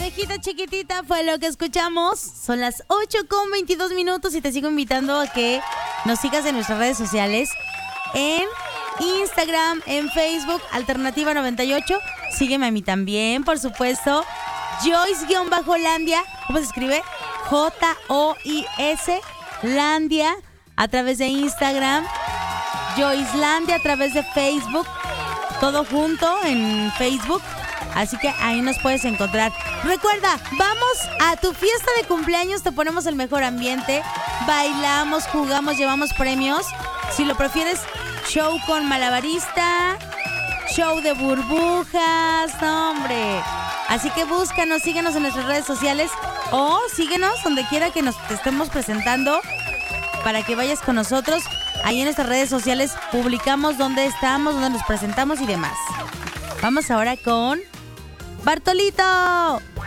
Conejita chiquitita fue lo que escuchamos. Son las 8:22 y te sigo invitando a que nos sigas en nuestras redes sociales. En Instagram, en Facebook, Alternativa 98. Sígueme a mí también, por supuesto. Joyce-Landia. ¿Cómo se escribe? Jois Landia a través de Instagram. Joyce Landia a través de Facebook. Todo junto en Facebook. Así que ahí nos puedes encontrar. Recuerda, vamos a tu fiesta de cumpleaños, te ponemos el mejor ambiente. Bailamos, jugamos, llevamos premios. Si lo prefieres, show con malabarista, show de burbujas, no, hombre. Así que búscanos, síguenos en nuestras redes sociales o síguenos donde quiera que nos te estemos presentando para que vayas con nosotros. Ahí en nuestras redes sociales publicamos dónde estamos, dónde nos presentamos y demás. Vamos ahora con Bartolito.